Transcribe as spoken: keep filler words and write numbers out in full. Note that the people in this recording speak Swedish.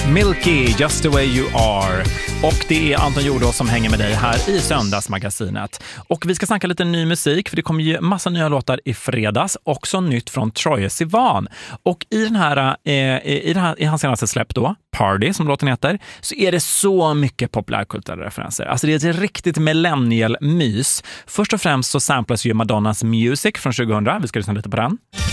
Milky, Just the way you are. Och det är Anton Jordås som hänger med dig här i Söndagsmagasinet. Och vi ska snacka lite ny musik, för det kommer ju massa nya låtar i fredags. Också nytt från Troye Sivan. Och i den här, eh, i, den här i hans senaste släpp då, Party som låten heter, så är det så mycket populärkulturella referenser. Alltså det är ett riktigt millennial mys. Först och främst så samplas ju Madonnas Music från tjugohundra. Vi ska lyssna lite på den.